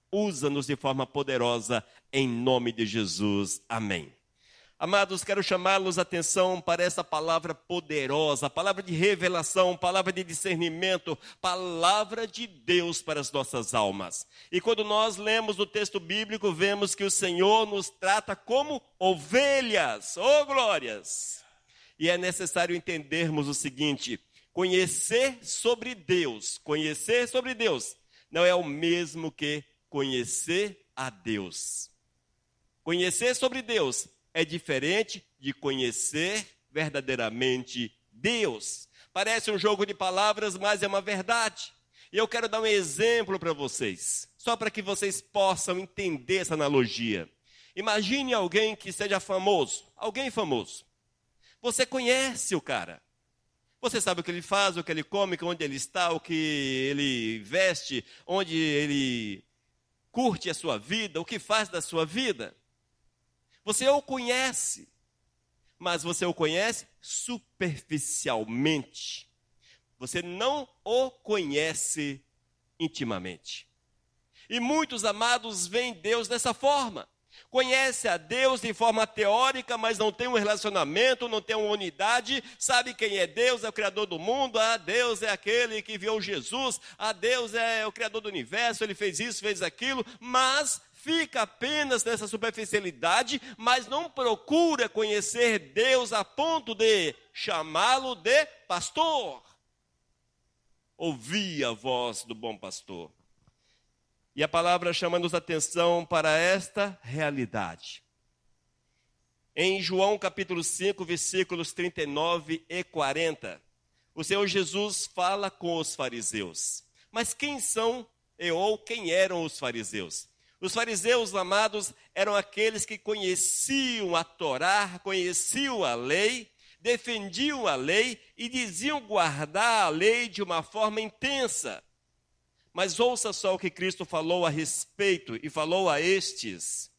Usa-nos de forma poderosa, em nome de Jesus. Amém. Amados, quero chamá-los a atenção para essa palavra poderosa, palavra de revelação, palavra de discernimento, palavra de Deus para as nossas almas. E quando nós lemos o texto bíblico, vemos que o Senhor nos trata como ovelhas. Oh, glórias! E é necessário entendermos o seguinte: conhecer sobre Deus não é o mesmo que conhecer a Deus. Conhecer sobre Deus é diferente de conhecer verdadeiramente Deus. Parece um jogo de palavras, mas é uma verdade. E eu quero dar um exemplo para vocês, só para que vocês possam entender essa analogia. Imagine alguém que seja famoso, alguém famoso. Você conhece o cara. Você sabe o que ele faz, o que ele come, onde ele está, o que ele veste, onde ele curte a sua vida, o que faz da sua vida. Você o conhece, mas você o conhece superficialmente. Você não o conhece intimamente. E muitos amados veem Deus dessa forma. Conhece a Deus de forma teórica, mas não tem um relacionamento, não tem uma unidade. Sabe quem é Deus? É o Criador do mundo. Ah, Deus é aquele que enviou Jesus. Ah, Deus é o Criador do universo. Ele fez isso, fez aquilo. Mas fica apenas nessa superficialidade, mas não procura conhecer Deus a ponto de chamá-lo de pastor. Ouvir a voz do bom pastor. E a palavra chama-nos a atenção para esta realidade. Em João capítulo 5, versículos 39 e 40, o Senhor Jesus fala com os fariseus. Mas quem são ou quem eram os fariseus? Os fariseus, amados, eram aqueles que conheciam a Torá, conheciam a lei, defendiam a lei e diziam guardar a lei de uma forma intensa. Mas ouça só o que Cristo falou a respeito e falou a estes.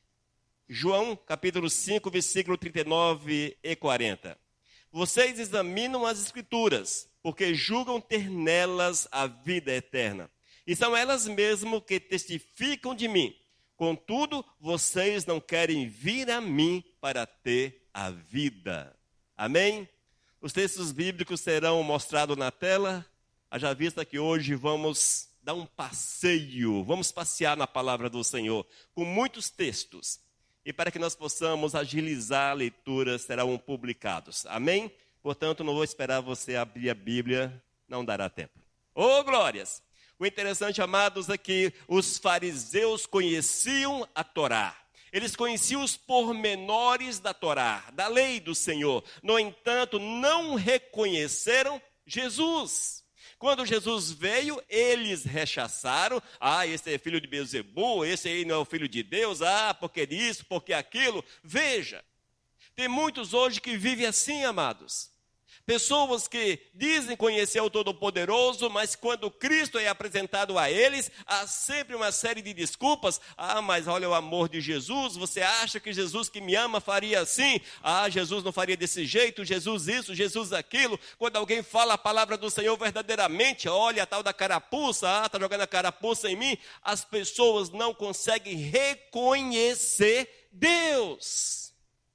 João capítulo 5, versículo 39 e 40. Vocês examinam as Escrituras, porque julgam ter nelas a vida eterna. E são elas mesmo que testificam de mim. Contudo, vocês não querem vir a mim para ter a vida. Amém? Os textos bíblicos serão mostrados na tela. Haja vista que hoje vamos dar um passeio, vamos passear na palavra do Senhor, com muitos textos. E para que nós possamos agilizar a leitura, serão publicados. Amém? Portanto, não vou esperar você abrir a Bíblia, não dará tempo. Oh, glórias! O interessante, amados, é que os fariseus conheciam a Torá. Eles conheciam os pormenores da Torá, da lei do Senhor. No entanto, não reconheceram Jesus. Quando Jesus veio, eles rechaçaram. Ah, esse é filho de Beelzebu, esse aí não é o filho de Deus. Ah, porque isso, porque aquilo. Veja, tem muitos hoje que vivem assim, amados. Pessoas que dizem conhecer o Todo-Poderoso, mas quando Cristo é apresentado a eles, há sempre uma série de desculpas. Ah, mas olha o amor de Jesus, você acha que Jesus que me ama faria assim? Ah, Jesus não faria desse jeito, Jesus isso, Jesus aquilo. Quando alguém fala a palavra do Senhor verdadeiramente, olha a tal da carapuça, está jogando a carapuça em mim. As pessoas não conseguem reconhecer Deus,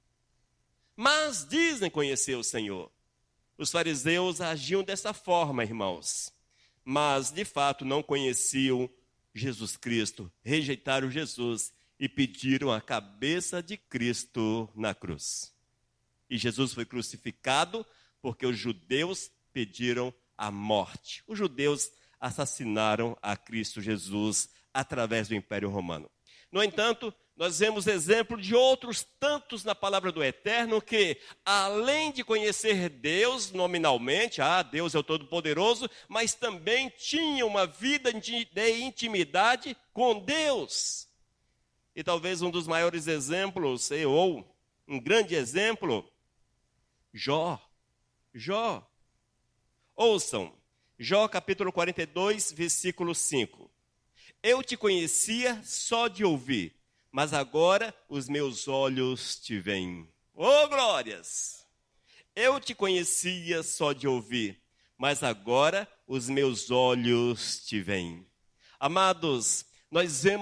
mas dizem conhecer o Senhor. Os fariseus agiam dessa forma, irmãos, mas de fato não conheciam Jesus Cristo, rejeitaram Jesus e pediram a cabeça de Cristo na cruz. E Jesus foi crucificado porque os judeus pediram a morte. Os judeus assassinaram a Cristo Jesus através do Império Romano. No entanto, nós vemos exemplo de outros tantos na palavra do Eterno que, além de conhecer Deus nominalmente, Deus é o Todo-Poderoso, mas também tinham uma vida de intimidade com Deus. E talvez um dos maiores exemplos, ou um grande exemplo, Jó. Ouçam, Jó capítulo 42, versículo 5. Eu te conhecia só de ouvir, mas agora os meus olhos te veem. Oh, glórias! Eu te conhecia só de ouvir, mas agora os meus olhos te veem. Amados, nós vemos